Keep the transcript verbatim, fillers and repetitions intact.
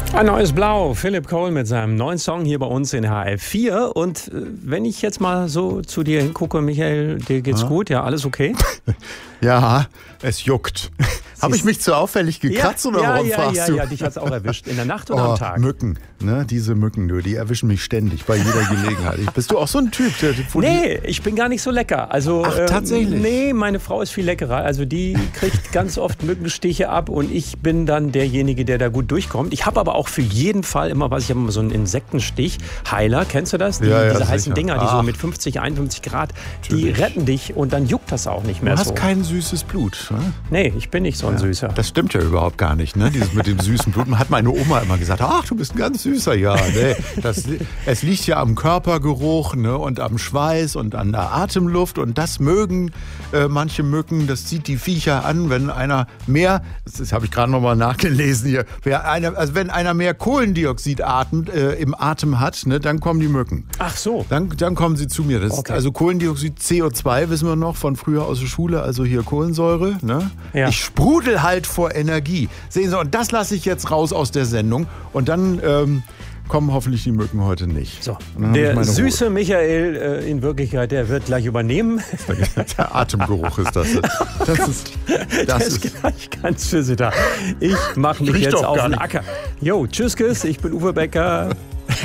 Ein neues Blau, Philipp Cole mit seinem neuen Song hier bei uns in H F vier. Und äh, wenn ich jetzt mal so zu dir hingucke, Michael, dir geht's ja. gut? Ja, alles okay? Ja, es juckt. Habe ich mich zu auffällig gekratzt ja, oder ja, warum ja, fragst ja, du? Ja, dich hat's auch erwischt. In der Nacht oder oh, am Tag? Mücken, ne? Diese Mücken, du, die erwischen mich ständig bei jeder Gelegenheit. Bist du auch so ein Typ? Der, nee, ich bin gar nicht so lecker. Also, Ach, tatsächlich? Ähm, nee, meine Frau ist viel leckerer. Also die kriegt ganz oft Mückenstiche ab und ich bin dann derjenige, der da gut durchkommt. Ich habe aber auch für jeden Fall immer was. Ich habe immer so einen Insektenstich. Heiler, kennst du das? Die, ja, ja, diese sicher. heißen Dinger, die Ach. so mit fünfzig, einundfünfzig Grad, Natürlich. die retten dich und dann juckt das auch nicht mehr du hast so. kein süßes Blut. Ne? Nee, ich bin nicht so ein ja, Süßer. Das stimmt ja überhaupt gar nicht, ne? Dieses mit dem süßen Blut. Man hat meine Oma immer gesagt, ach, du bist ein ganz süßer. Ja, nee, das, es liegt ja am Körpergeruch, ne? Und am Schweiß und an der Atemluft. Und das mögen äh, manche Mücken, das zieht die Viecher an, wenn einer mehr, das, das habe ich gerade nochmal nachgelesen hier, wer einer, also wenn einer mehr Kohlendioxid atmet, äh, im Atem hat, ne, dann kommen die Mücken. Ach so. Dann, dann kommen sie zu mir. Das Okay. ist also Kohlendioxid, C O zwei wissen wir noch von früher aus der Schule, also hier Kohlensäure. Ne? Ja. Ich sprudel halt vor Energie. Sehen Sie, und das lasse ich jetzt raus aus der Sendung. Und dann ähm, kommen hoffentlich die Mücken heute nicht. So, Und dann habe ich der meine süße Ruhe. Michael äh, in Wirklichkeit, der wird gleich übernehmen. Der Atemgeruch ist das. Das ist, Der das ist ist gleich ganz für Sie da. Ich mache mich Riecht jetzt doch auf gar den nicht. Acker. Jo, tschüss, Kiss, ich bin Uwe Becker.